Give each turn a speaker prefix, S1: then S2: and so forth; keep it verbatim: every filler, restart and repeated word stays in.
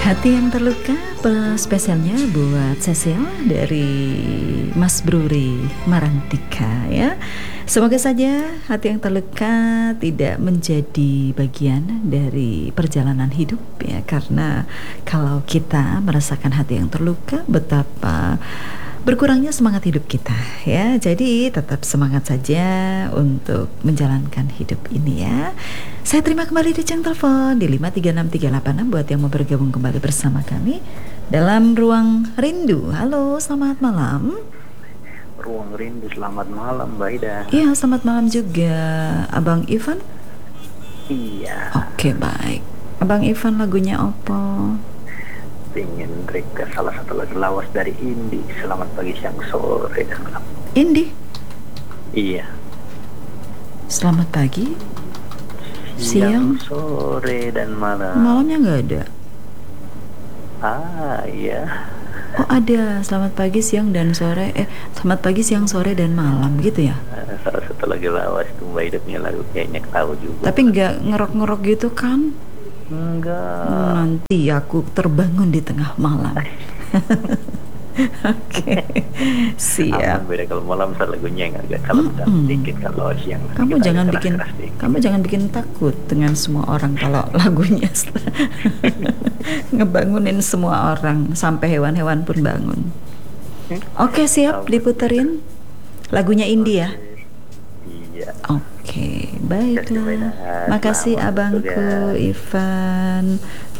S1: Hati yang terluka spesialnya buat Cecil dari Mas Bruri Marantika ya. Semoga saja hati yang terluka tidak menjadi bagian dari perjalanan hidup ya. Karena kalau kita merasakan hati yang terluka, betapa berkurangnya semangat hidup kita ya. Jadi tetap semangat saja untuk menjalankan hidup ini ya. Saya terima kembali di jam telepon di lima tiga enam tiga delapan enam buat yang mau bergabung kembali bersama kami dalam Ruang Rindu. Halo, selamat malam.
S2: Ruang Rindu, selamat malam Mbak Ida.
S1: Iya, selamat malam juga Abang Ivan.
S2: Iya.
S1: Oke, baik. Abang Ivan, lagunya apa?
S2: Pengen request salah satu lagu lawas dari Indi. Selamat pagi, siang, sore dan malam.
S1: Indi?
S2: Iya.
S1: Selamat pagi, siang,
S2: siang, sore dan malam.
S1: Malamnya nggak ada.
S2: Ah iya.
S1: Oh ada, selamat pagi, siang, dan sore. Eh, selamat pagi, siang, sore, dan malam gitu ya?
S2: Salah satu lagu lawas tuh Mbak Ida punya lagu, kayaknya tahu juga.
S1: Tapi nggak ngerok-ngerok gitu kan?
S2: Enggak.
S1: Nanti aku terbangun di tengah malam. Oke, siap.
S2: Aman, beda kalau malam ntar lagunya yang agak kalem dan
S1: Mm-mm.
S2: sedikit, kalau siang
S1: Kamu
S2: kita
S1: jangan
S2: agak
S1: bikin,
S2: keras-keras dikit.
S1: kamu jangan bikin takut dengan semua orang kalau lagunya ngebangunin semua orang sampai hewan-hewan pun bangun. Oke, siap diputerin lagunya India.
S2: Iya.
S1: Oke, baiklah. Makasih
S2: Selamat
S1: abangku
S2: bertugas.
S1: Ivan.